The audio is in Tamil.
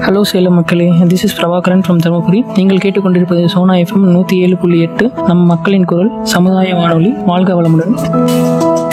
ஹலோ சேலம் மக்களே, this is Prabhakaran from Dharmapuri. நீங்கள் கேட்டுக்கொண்டிருப்பது சோனா FM 107.8, நம் மக்களின் குரல், சமுதாய வானொலி. வாழ்க வளமுடன்.